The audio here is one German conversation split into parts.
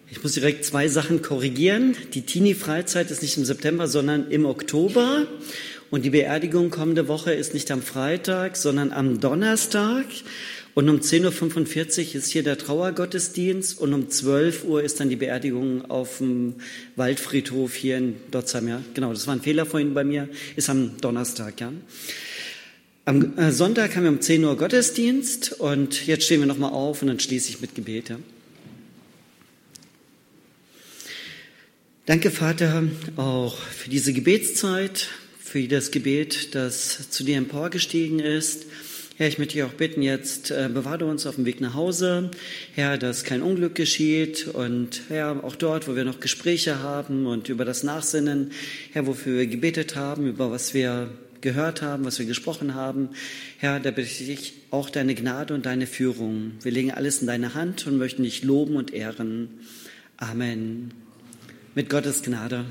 Ich muss direkt 2 Sachen korrigieren. Die Teenie-Freizeit ist nicht im September, sondern im Oktober. Und die Beerdigung kommende Woche ist nicht am Freitag, sondern am Donnerstag. Und um 10.45 Uhr ist hier der Trauergottesdienst und um 12 Uhr ist dann die Beerdigung auf dem Waldfriedhof hier in Dotzheim. Ja? Genau, das war ein Fehler vorhin bei mir, ist am Donnerstag. Ja? Am Sonntag haben wir um 10 Uhr Gottesdienst und jetzt stehen wir nochmal auf und dann schließe ich mit Gebet. Ja? Danke, Vater, auch für diese Gebetszeit, für das Gebet, das zu dir emporgestiegen ist. Herr, ich möchte dich auch bitten, jetzt bewahre uns auf dem Weg nach Hause. Herr, dass kein Unglück geschieht und Herr, auch dort, wo wir noch Gespräche haben und über das Nachsinnen, Herr, wofür wir gebetet haben, über was wir gehört haben, was wir gesprochen haben. Herr, da bitte ich dich auch deine Gnade und deine Führung. Wir legen alles in deine Hand und möchten dich loben und ehren. Amen. Mit Gottes Gnade.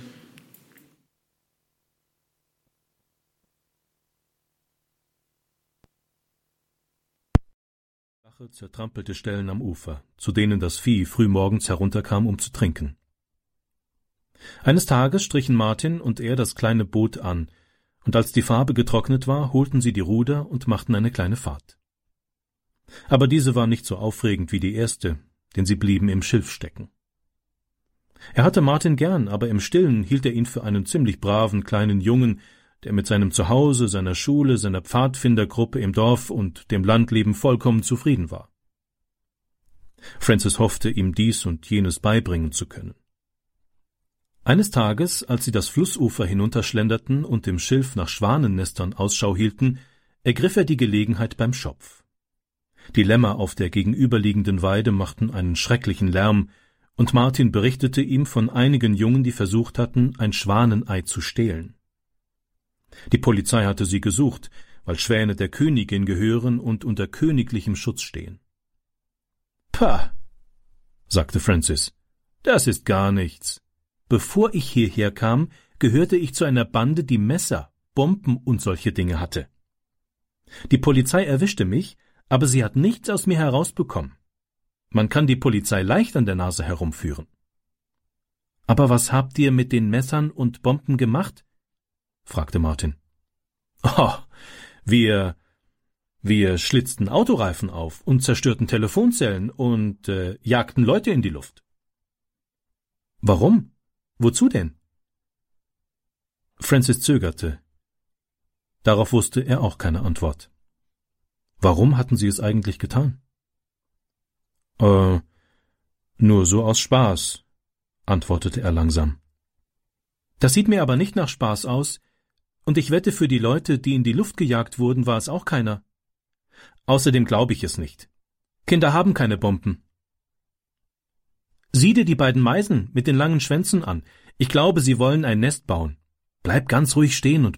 Zertrampelte Stellen am Ufer, zu denen das Vieh frühmorgens herunterkam, um zu trinken. Eines Tages strichen Martin und er das kleine Boot an, und als die Farbe getrocknet war, holten sie die Ruder und machten eine kleine Fahrt. Aber diese war nicht so aufregend wie die erste, denn sie blieben im Schilf stecken. Er hatte Martin gern, aber im Stillen hielt er ihn für einen ziemlich braven kleinen Jungen, der mit seinem Zuhause, seiner Schule, seiner Pfadfindergruppe im Dorf und dem Landleben vollkommen zufrieden war. Francis hoffte, ihm dies und jenes beibringen zu können. Eines Tages, als sie das Flussufer hinunterschlenderten und im Schilf nach Schwanennestern Ausschau hielten, ergriff er die Gelegenheit beim Schopf. Die Lämmer auf der gegenüberliegenden Weide machten einen schrecklichen Lärm, und Martin berichtete ihm von einigen Jungen, die versucht hatten, ein Schwanenei zu stehlen. Die Polizei hatte sie gesucht, weil Schwäne der Königin gehören und unter königlichem Schutz stehen. »Pah«, sagte Francis, »das ist gar nichts. Bevor ich hierher kam, gehörte ich zu einer Bande, die Messer, Bomben und solche Dinge hatte. Die Polizei erwischte mich, aber sie hat nichts aus mir herausbekommen. Man kann die Polizei leicht an der Nase herumführen.« »Aber was habt ihr mit den Messern und Bomben gemacht?« fragte Martin. »Oh, wir schlitzten Autoreifen auf und zerstörten Telefonzellen und jagten Leute in die Luft.« »Warum? Wozu denn?« Francis zögerte. Darauf wusste er auch keine Antwort. Warum hatten sie es eigentlich getan? Nur so aus Spaß«, antwortete er langsam. »Das sieht mir aber nicht nach Spaß aus, und ich wette, für die Leute, die in die Luft gejagt wurden, war es auch keiner. Außerdem glaube ich es nicht. Kinder haben keine Bomben.« »Sieh dir die beiden Meisen mit den langen Schwänzen an. Ich glaube, sie wollen ein Nest bauen. Bleib ganz ruhig stehen und